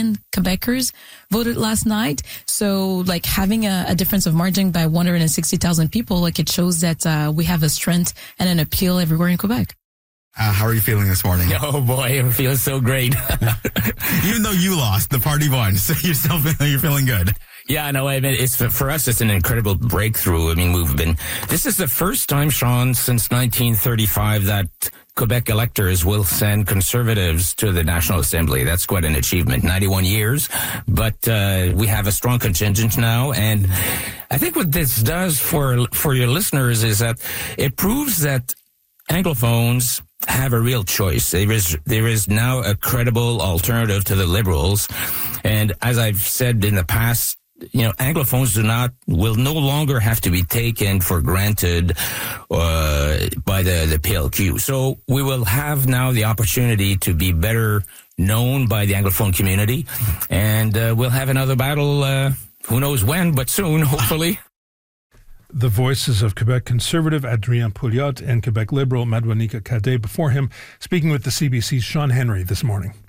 million Quebecers voted last night. So like having a difference of margin by 160,000 people, like it shows that we have a strength and an appeal everywhere in Quebec. How are you feeling this morning? Oh boy, I'm feeling so great. Even though you lost, the party won, so you're feeling good. Yeah, no, I mean, for us, it's an incredible breakthrough. I mean, this is the first time, Sean, since 1935 that Quebec electors will send Conservatives to the National Assembly. That's quite an achievement. 91 years, but we have a strong contingent now. And I think what this does for your listeners is that it proves that Anglophones have a real choice. There is now a credible alternative to the Liberals. And as I've said in the past, Anglophones will no longer have to be taken for granted by the PLQ. So we will have now the opportunity to be better known by the Anglophone community, and we'll have another battle, who knows when, but soon, hopefully. The voices of Quebec Conservative Adrien Pouliot and Quebec Liberal Madouanika Cadet before him, speaking with the CBC's Sean Henry this morning.